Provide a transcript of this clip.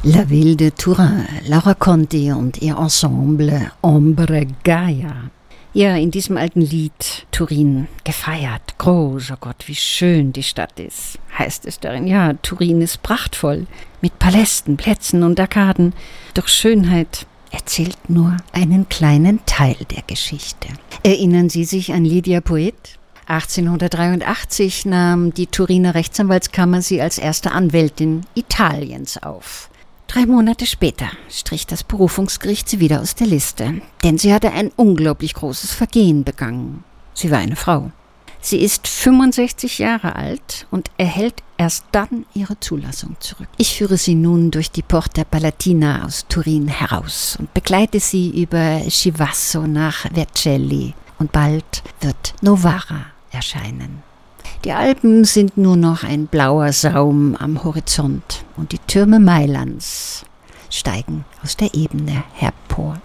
La Ville de Turin, Laura Conti und ihr Ensemble Ombre Gaia. Ja, in diesem alten Lied Turin gefeiert, groß, oh Gott, wie schön die Stadt ist, heißt es darin. Ja, Turin ist prachtvoll, mit Palästen, Plätzen und Arkaden, doch Schönheit erzählt nur einen kleinen Teil der Geschichte. Erinnern Sie sich an Lydia Poet? 1883 nahm die Turiner Rechtsanwaltskammer sie als erste Anwältin Italiens auf. 3 Monate später strich das Berufungsgericht sie wieder aus der Liste, denn sie hatte ein unglaublich großes Vergehen begangen. Sie war eine Frau. Sie ist 65 Jahre alt und erhält erst dann ihre Zulassung zurück. Ich führe Sie nun durch die Porta Palatina aus Turin heraus und begleite Sie über Chivasso nach Vercelli und bald wird Novara erscheinen. Die Alpen sind nur noch ein blauer Saum am Horizont und die Türme Mailands steigen aus der Ebene hervor.